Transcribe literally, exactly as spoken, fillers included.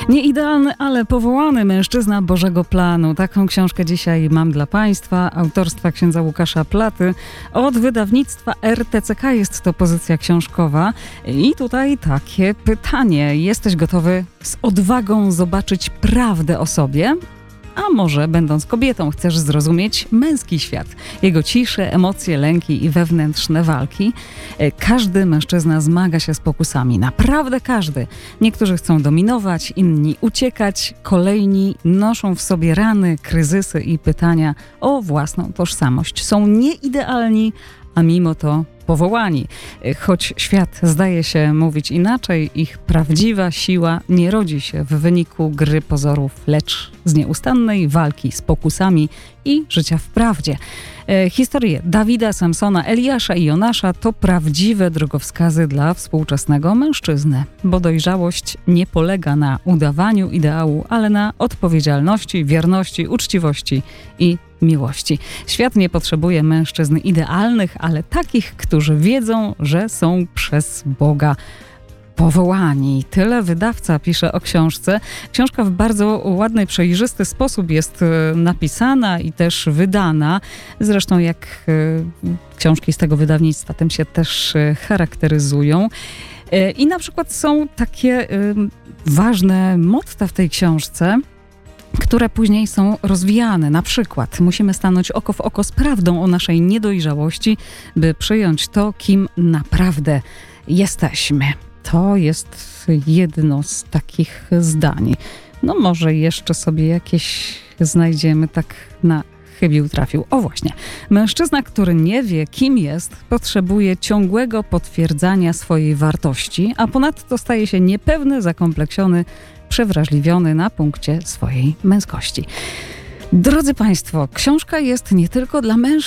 Nieidealny, ale powołany mężczyzna Bożego planu. Taką książkę dzisiaj mam dla Państwa, autorstwa księdza Łukasza Platy. Od wydawnictwa R T C K jest to pozycja książkowa. I tutaj takie pytanie. Jesteś gotowy z odwagą zobaczyć prawdę o sobie? A może, będąc kobietą, chcesz zrozumieć męski świat, jego cisze, emocje, lęki i wewnętrzne walki? Każdy mężczyzna zmaga się z pokusami. Naprawdę każdy. Niektórzy chcą dominować, inni uciekać, kolejni noszą w sobie rany, kryzysy i pytania o własną tożsamość. Są nieidealni, a mimo to powołani. Choć świat zdaje się mówić inaczej, ich prawdziwa siła nie rodzi się w wyniku gry pozorów, lecz z nieustannej walki z pokusami i życia w prawdzie. E, historie Dawida, Samsona, Eliasza i Jonasza to prawdziwe drogowskazy dla współczesnego mężczyzny, bo dojrzałość nie polega na udawaniu ideału, ale na odpowiedzialności, wierności, uczciwości i miłości. Świat nie potrzebuje mężczyzn idealnych, ale takich, którzy wiedzą, że są przez Boga powołani. Tyle wydawca pisze o książce. Książka w bardzo ładny, przejrzysty sposób jest napisana i też wydana. Zresztą jak książki z tego wydawnictwa tym się też charakteryzują. I na przykład są takie ważne motta w tej książce, które później są rozwijane. Na przykład musimy stanąć oko w oko z prawdą o naszej niedojrzałości, by przyjąć to, kim naprawdę jesteśmy. To jest jedno z takich zdań. No może jeszcze sobie jakieś znajdziemy tak na chybił trafił. O właśnie. Mężczyzna, który nie wie, kim jest, potrzebuje ciągłego potwierdzania swojej wartości, a ponadto staje się niepewny, zakompleksiony, przewrażliwiony na punkcie swojej męskości. Drodzy Państwo, książka jest nie tylko dla mężczyzn,